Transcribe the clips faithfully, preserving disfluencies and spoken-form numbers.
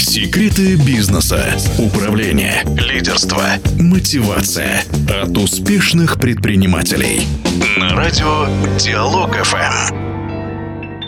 Секреты бизнеса, управления, лидерства, мотивация от успешных предпринимателей. На радио Диалог эф эм.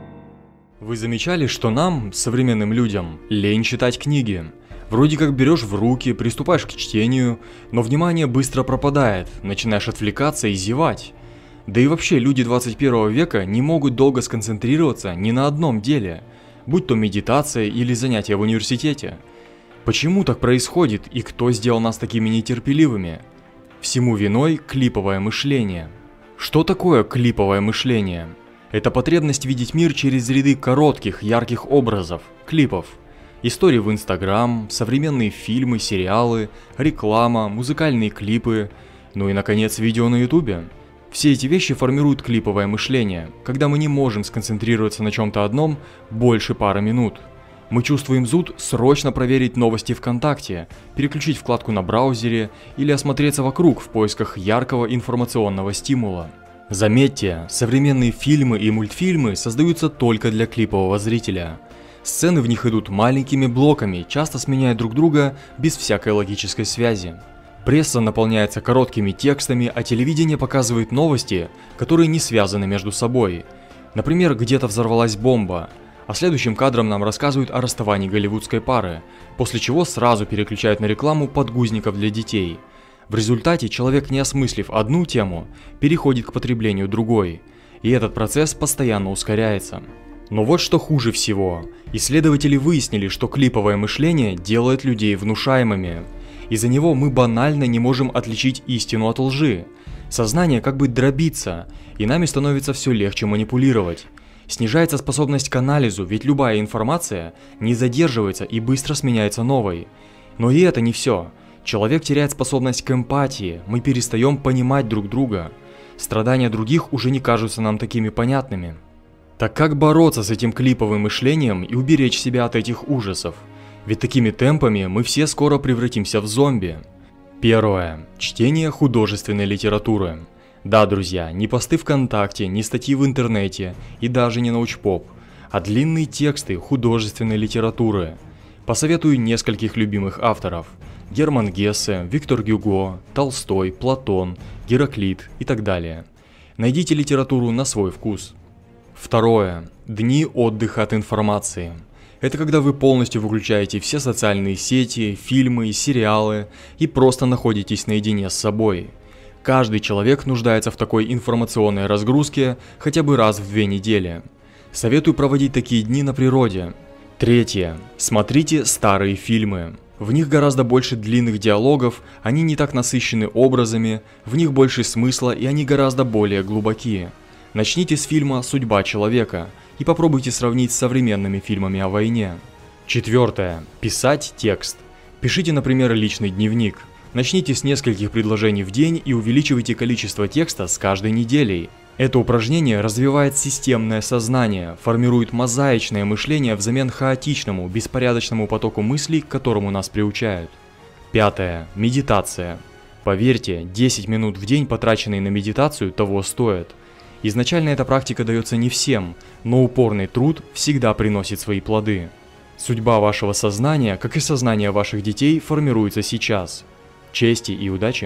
Вы замечали, что нам, современным людям, лень читать книги? Вроде как берешь в руки, приступаешь к чтению, но внимание быстро пропадает, начинаешь отвлекаться и зевать. Да и вообще люди двадцать первого века не могут долго сконцентрироваться ни на одном деле, будь то медитация или занятия в университете. Почему так происходит и кто сделал нас такими нетерпеливыми? Всему виной клиповое мышление. Что такое клиповое мышление? Это потребность видеть мир через ряды коротких, ярких образов, клипов. Истории в Инстаграм, современные фильмы, сериалы, реклама, музыкальные клипы, ну и, наконец, видео на Ютубе. Все эти вещи формируют клиповое мышление, когда мы не можем сконцентрироваться на чем-то одном больше пары минут. Мы чувствуем зуд срочно проверить новости ВКонтакте, переключить вкладку на браузере или осмотреться вокруг в поисках яркого информационного стимула. Заметьте, современные фильмы и мультфильмы создаются только для клипового зрителя. Сцены в них идут маленькими блоками, часто сменяя друг друга без всякой логической связи. Пресса наполняется короткими текстами, а телевидение показывает новости, которые не связаны между собой. Например, где-то взорвалась бомба, а следующим кадром нам рассказывают о расставании голливудской пары, после чего сразу переключают на рекламу подгузников для детей. В результате человек, не осмыслив одну тему, переходит к потреблению другой, и этот процесс постоянно ускоряется. Но вот что хуже всего. Исследователи выяснили, что клиповое мышление делает людей внушаемыми. Из-за него мы банально не можем отличить истину от лжи. Сознание как бы дробится, и нами становится все легче манипулировать. Снижается способность к анализу, ведь любая информация не задерживается и быстро сменяется новой. Но и это не все. Человек теряет способность к эмпатии, мы перестаем понимать друг друга. Страдания других уже не кажутся нам такими понятными. Так как бороться с этим клиповым мышлением и уберечь себя от этих ужасов? Ведь такими темпами мы все скоро превратимся в зомби. Первое. Чтение художественной литературы. Да, друзья, не посты ВКонтакте, не статьи в интернете и даже не научпоп, а длинные тексты художественной литературы. Посоветую нескольких любимых авторов. Герман Гессе, Виктор Гюго, Толстой, Платон, Гераклит и так далее. Найдите литературу на свой вкус. Второе. Дни отдыха от информации. Это когда вы полностью выключаете все социальные сети, фильмы, сериалы и просто находитесь наедине с собой. Каждый человек нуждается в такой информационной разгрузке хотя бы раз в две недели. Советую проводить такие дни на природе. Третье. Смотрите старые фильмы. В них гораздо больше длинных диалогов, они не так насыщены образами, в них больше смысла и они гораздо более глубокие. Начните с фильма «Судьба человека» и попробуйте сравнить с современными фильмами о войне. Четвертое. Писать текст. Пишите, например, личный дневник. Начните с нескольких предложений в день и увеличивайте количество текста с каждой неделей. Это упражнение развивает системное сознание, формирует мозаичное мышление взамен хаотичному, беспорядочному потоку мыслей, к которому нас приучают. Пятое. Медитация. Поверьте, десять минут в день, потраченные на медитацию, того стоят. Изначально эта практика дается не всем, но упорный труд всегда приносит свои плоды. Судьба вашего сознания, как и сознание ваших детей, формируется сейчас. Чести и удачи!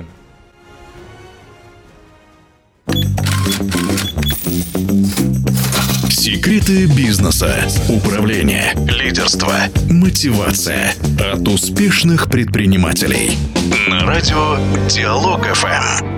Секреты бизнеса, управления, лидерства, мотивация от успешных предпринимателей. На радио Диалог эф эм.